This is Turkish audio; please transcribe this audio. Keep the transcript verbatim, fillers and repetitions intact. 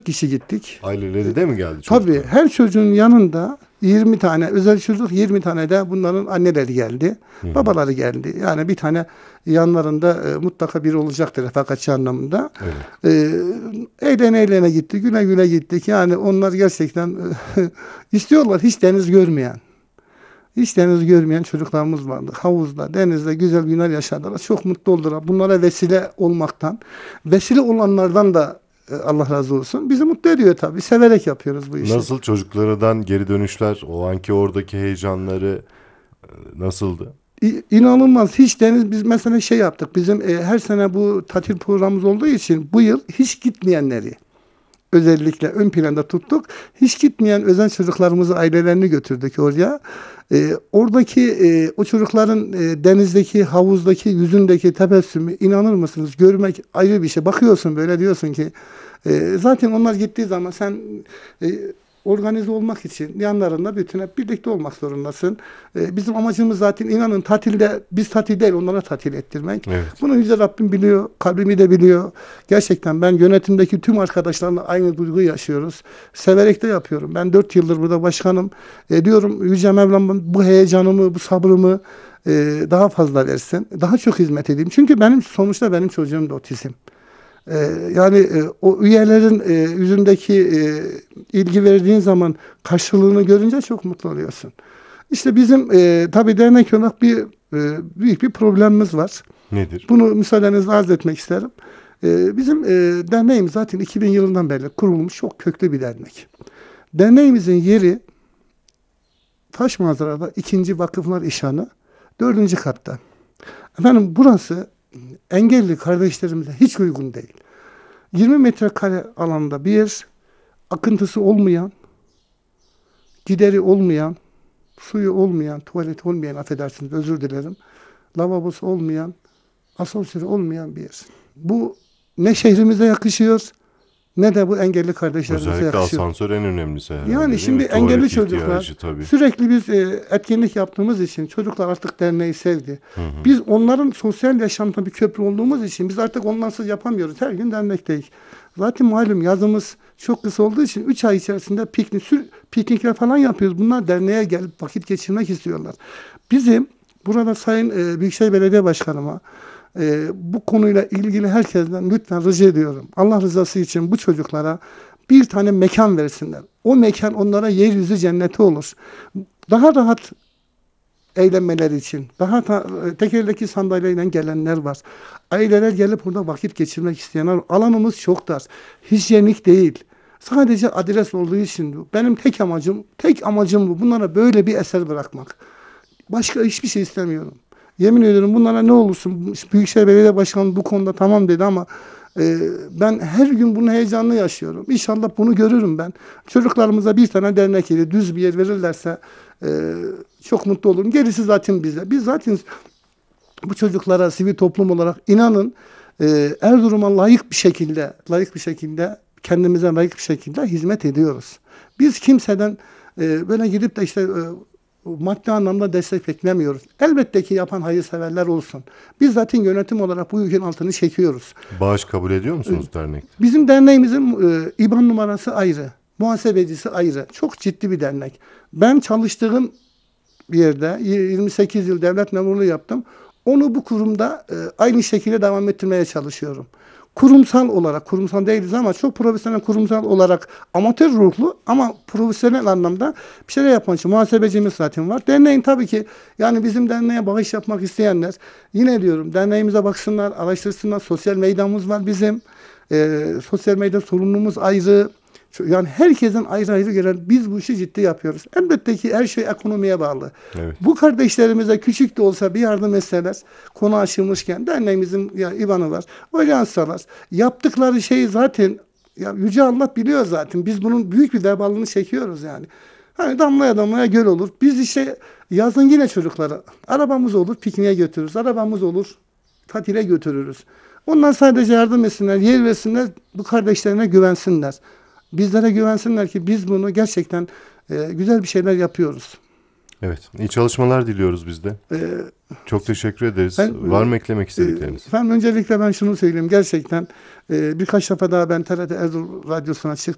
kişi gittik. Aileleri de mi geldi Tabii çocuklar? her çocuğun yanında yirmi tane özel çocuk, yirmi tane de bunların anneleri geldi. Hı hı. Babaları geldi. Yani bir tane yanlarında e, mutlaka biri olacaktır refakatçi anlamında. Evet. E, eğlene eğlene gitti, güle güle gittik. Yani onlar gerçekten istiyorlar hiç deniz görmeyen. Hiç deniz görmeyen çocuklarımız vardı. Havuzda, denizde güzel günler yaşadılar. Çok mutlu oldular. Bunlara vesile olmaktan, vesile olanlardan da e, Allah razı olsun. Bizi mutlu ediyor tabii. Severek yapıyoruz bu işi. Nasıl çocuklardan geri dönüşler, o anki oradaki heyecanları e, nasıldı? İ- İnanılmaz. Hiç deniz biz mesela şey yaptık. Bizim e, her sene bu tatil programımız olduğu için bu yıl hiç gitmeyenleri özellikle ön planda tuttuk. Hiç gitmeyen özel çocuklarımızı, ailelerini götürdük oraya. Ee, oradaki e, o çocukların e, denizdeki, havuzdaki, yüzündeki tebessümü inanır mısınız? Görmek ayrı bir şey. Bakıyorsun böyle diyorsun ki e, zaten onlar gittiği zaman sen e, organize olmak için yanlarında bütün hep birlikte olmak zorundasın. E, bizim amacımız zaten inanın tatilde biz tatil değil onlara tatil ettirmek. Evet. Bunu Yüce Rabbim biliyor, kalbimi de biliyor. Gerçekten ben yönetimdeki tüm arkadaşlarla aynı duyguyu yaşıyoruz. Severek de yapıyorum. Ben dört yıldır burada başkanım. E, diyorum Yüce Mevlam bu heyecanımı, bu sabrımı e, daha fazla versin. Daha çok hizmet edeyim. Çünkü benim sonuçta benim çocuğum da otizm. E, yani e, o üyelerin e, yüzündeki e, ilgi verdiğin zaman karşılığını görünce çok mutlu oluyorsun. İşte bizim e, tabii dernek olarak bir e, büyük bir problemimiz var. Nedir? Bunu müsaadenizle arz etmek isterim. Ee, bizim e, derneğimiz zaten iki bin yılından beri kurulmuş çok köklü bir dernek. Derneğimizin yeri Taş Manzara'da ikinci Vakıflar İşhanı dördüncü katta. Efendim burası engelli kardeşlerimize hiç uygun değil. yirmi metrekare alanda bir yer, akıntısı olmayan, gideri olmayan, suyu olmayan, tuvalet olmayan, affedersiniz özür dilerim, lavabosu olmayan, asansörü olmayan bir yer. Bu ne şehrimize yakışıyor ne de bu engelli kardeşlerimize Özellikle yakışıyor. asansör en önemlisi herhalde. Yani değil şimdi mi? engelli Tuvalet çocuklar ihtiyacı tabii. sürekli biz e, etkinlik yaptığımız için çocuklar artık derneği sevdi. Hı hı. Biz onların sosyal yaşamında bir köprü olduğumuz için biz artık onlarsız yapamıyoruz. Her gün dernekteyiz. Zaten malum yazımız çok kısa olduğu için üç ay içerisinde piknik, sür, piknikler falan yapıyoruz. Bunlar derneğe gelip vakit geçirmek istiyorlar. Bizim burada Sayın e, Büyükşehir Belediye Başkanıma e, bu konuyla ilgili herkesten lütfen rica ediyorum. Allah rızası için bu çocuklara bir tane mekan versinler. O mekan onlara yeryüzü cenneti olur. Daha rahat eğlenmeleri için. Daha ta, tekerlekli sandalyeyle gelenler var. Aileler gelip burada vakit geçirmek isteyenler var. Alanımız çok dar. Hijyenik değil. Sadece adres olduğu için bu. Benim tek amacım, tek amacım bu. Bunlara böyle bir eser bırakmak. Başka hiçbir şey istemiyorum. Yemin ediyorum bunlara ne olursun. Büyükşehir Belediye Başkanı bu konuda tamam dedi ama e, ben her gün bunun heyecanını yaşıyorum. İnşallah bunu görürüm ben. Çocuklarımıza bir tane dernek yeri, düz bir yer verirlerse e, çok mutlu olurum. Gerisi zaten bize. Biz zaten bu çocuklara sivil toplum olarak inanın e, Erzurum'a layık bir şekilde, layık bir şekilde kendimize layık bir şekilde hizmet ediyoruz. Biz kimseden e, böyle gidip de işte e, maddi anlamda destek beklemiyoruz. Elbette ki yapan hayırseverler olsun. Biz zaten yönetim olarak bu yükün altını çekiyoruz. Bağış kabul ediyor musunuz dernekte? Bizim derneğimizin e, İ B A N numarası ayrı. Muhasebecisi ayrı. Çok ciddi bir dernek. Ben çalıştığım bir yerde yirmi sekiz yıl devlet memurluğu yaptım. Onu bu kurumda e, aynı şekilde devam ettirmeye çalışıyorum. Kurumsal olarak, kurumsal değiliz ama çok profesyonel kurumsal olarak amatör ruhlu ama profesyonel anlamda bir şeyler yapmak için muhasebecimiz zaten var. Derneğin tabii ki yani bizim derneğe bağış yapmak isteyenler yine diyorum derneğimize baksınlar, araştırsınlar. Sosyal meydanımız var bizim. E, sosyal medya sorumluluğumuz ayrı. Yani herkesin ayrı ayrı gelen biz bu işi ciddi yapıyoruz. Elbette ki her şey ekonomiye bağlı. Evet. Bu kardeşlerimize küçük de olsa bir yardım etseler konu açılmışken derneğimizin ya İ B A N'ı var. Öyle ansalar. Yaptıkları şeyi zaten ya Yüce Allah biliyor zaten. Biz bunun büyük bir vebalını çekiyoruz yani. Hani damlaya damlaya göl olur. Biz işte yazın yine çocuklara arabamız olur pikniğe götürürüz. Arabamız olur tatile götürürüz. Onlar sadece yardım etsinler, yer versinler, bu kardeşlerine güvensinler. Bizlere güvensinler ki biz bunu gerçekten e, güzel bir şeyler yapıyoruz. Evet. İyi çalışmalar diliyoruz biz de. Ee, Çok teşekkür ederiz. Ben, Var mı eklemek istedikleriniz? Efendim öncelikle ben şunu söyleyeyim. Gerçekten e, birkaç defa daha ben T R T Erzurum Radyosu'na çıktım.